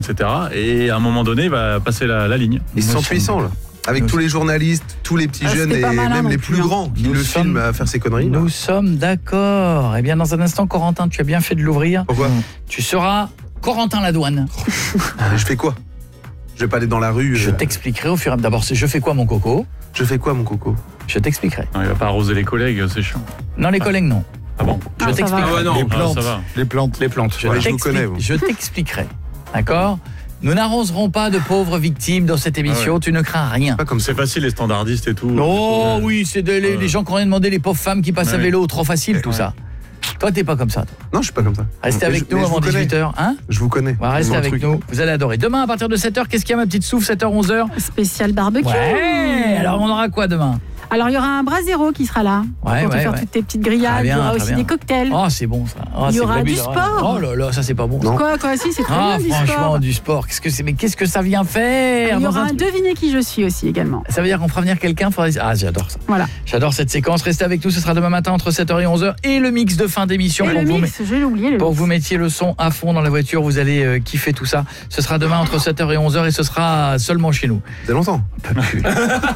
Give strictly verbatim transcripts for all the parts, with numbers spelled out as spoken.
et cetera. Et à un moment donné, il va passer la, la ligne. Ils sont puissants, là. Avec Nous tous les journalistes, tous les petits Ah, jeunes c'était et pas malin même non les plus, plus hein. grands qui Nous le sommes- filment à faire ces conneries. là. Nous sommes d'accord. Eh bien, dans un instant, Corentin, tu as bien fait de l'ouvrir. Pourquoi Tu seras Corentin Ladouane. Je fais quoi? Je vais pas aller dans la rue. Je euh, t'expliquerai au fur et à mesure. D'abord, c'est je fais quoi, mon coco? Je fais quoi, mon coco? Je t'expliquerai. Non, il va pas arroser les collègues, c'est chiant. Non, les collègues, non. Ah bon? Je Ah, ça t'expliquerai. va. Ah ouais, non. Les Ah, plantes, ça va. les plantes, les plantes. Je Ouais, je vous t'explique- connais, vous. je t'expliquerai. D'accord? Nous n'arroserons pas de pauvres victimes dans cette émission. Ah ouais. Tu ne crains rien. Pas comme ça. C'est facile, les standardistes et tout. Oh Ouais. oui, c'est de- les, les gens qui ont rien demandé, les pauvres femmes qui passent à Ouais. vélo, trop facile tout Ouais. ça. Toi, t'es pas comme ça. Toi. Non, je suis pas comme ça. Restez Mais avec je- nous mais je avant vous connais. dix-huit heures. Hein? Je vous connais. On va rester C'est mon avec truc. nous. Vous allez adorer. Demain, à partir de sept heures, qu'est-ce qu'il y a, ma petite souffle? sept heures, onze heures? Spécial barbecue. Ouais. Alors, on aura quoi demain? Alors, il y aura un brasero qui sera là Ouais, pour te ouais, faire ouais. toutes tes petites grillades. Très bien, il y aura très aussi bien. des cocktails. Oh, c'est bon ça. Oh, Il y c'est aura vrai, du mais- sport. Oh là là, ça c'est pas bon. Non. Quoi, quoi, si, c'est très Ah, bien du franchement, sport. du sport. Qu'est-ce que c'est? Mais qu'est-ce que ça vient faire? Il y dans aura un un truc devinez qui je suis aussi également. Ça veut dire qu'on fera venir quelqu'un? Faudrait- Ah, j'adore ça. Voilà. J'adore cette séquence. Restez avec nous. Ce sera demain matin entre sept heures et onze heures. Et le mix de fin d'émission. Et pour le vous mix, je l'ai oublié. Le Pour que mix. vous mettiez le son à fond dans la voiture, vous allez euh, kiffer tout ça. Ce sera demain entre sept heures et onze heures et ce sera seulement chez nous. C'est longtemps. J'en peux plus.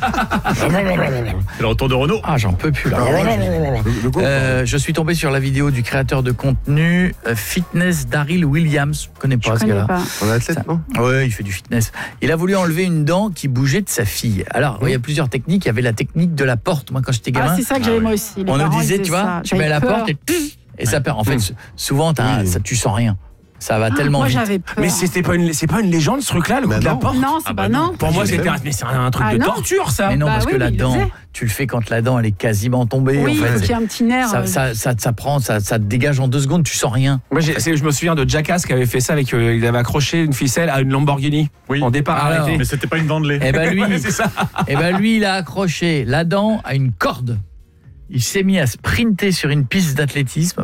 C'est le retour de Renault. Ah, j'en peux plus là. Le, le groupe, Euh, je suis tombé sur la vidéo du créateur de contenu euh, Fitness Daryl Williams. Je connais Je pas ce connais gars-là. pas. On est athlète, non? Ouais, il fait du fitness. Il a voulu enlever une dent qui bougeait de sa fille. Alors, il y a plusieurs techniques. Il y avait la technique de la porte. Moi, quand j'étais gamin, Ah, c'est ça que j'avais moi aussi. Les on nous parents, disait, ils tu faisaient vois, ça. tu mets J'avais la peur. porte et et ça perd. En fait, souvent, t'as- Oui. ça, tu sens rien. Ça va tellement Moi, vite. j'avais peur. Mais c'était pas une, c'est pas une légende ce truc-là, le Bah coup de la non. porte. Non, c'est Ah pas bah non. Pour moi, J'ai c'était fait. un, mais c'est un truc Ah de non. torture, ça. Mais non, Bah parce oui, que mais la il le dent, faisait. tu le fais quand la dent elle est quasiment tombée. Oui, en il fait, faut qu'il y ait un petit nerf. ça, euh, ça, ça, ça prend, ça, ça te dégage en deux secondes, tu sens rien. Moi, j'ai- c'est- je me souviens de Jackass qui avait fait ça avec, euh, il avait accroché une ficelle à une Lamborghini. Oui. En départ Alors. arrêté. Mais c'était pas une dent de lait. Et ben lui, Ouais, c'est ça. eh ben lui, il a accroché la dent à une corde. Il s'est mis à sprinter sur une piste d'athlétisme.